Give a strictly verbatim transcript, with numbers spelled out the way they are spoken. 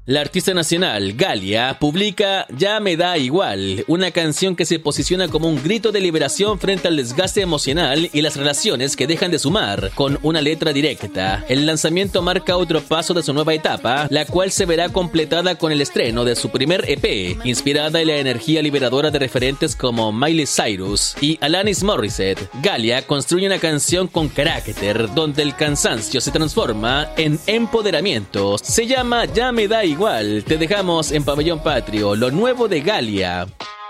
La artista nacional, Galia, publica Ya me da igual, una canción que se posiciona como un grito de liberación frente al desgaste emocional y las relaciones que dejan de sumar, con una letra directa. El lanzamiento marca otro paso de su nueva etapa, la cual se verá completada con el estreno de su primer E P, inspirada en la energía liberadora de referentes como Miley Cyrus y Alanis Morissette. Galia construye una canción con carácter, donde el cansancio se transforma en empoderamiento. Se llama Ya me da igual. Te dejamos en Pabellón Patrio, lo nuevo de Galia.